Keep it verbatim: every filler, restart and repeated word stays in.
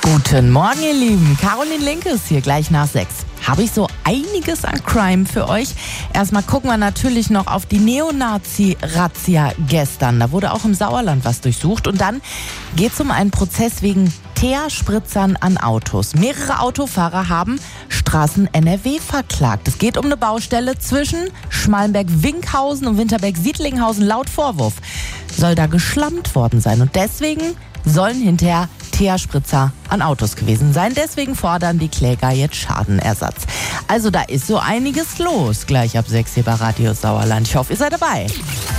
Guten Morgen, ihr Lieben. Caroline Linke ist hier gleich nach sechs. Habe ich so einiges an Crime für euch. Erstmal gucken wir natürlich noch auf die Neonazi-Razzia gestern. Da wurde auch im Sauerland was durchsucht. Und dann geht es um einen Prozess wegen Teerspritzern an Autos. Mehrere Autofahrer haben Straßen-N R W verklagt. Es geht um eine Baustelle zwischen Schmallenberg-Winkhausen und Winterberg-Siedlinghausen. Laut Vorwurf soll da geschlammt worden sein. Und deswegen sollen hinterher Teerspritzer an Autos gewesen sein. Deswegen fordern die Kläger jetzt Schadenersatz. Also da ist so einiges los. Gleich ab sechs hier bei Radio Sauerland. Ich hoffe, ihr seid dabei.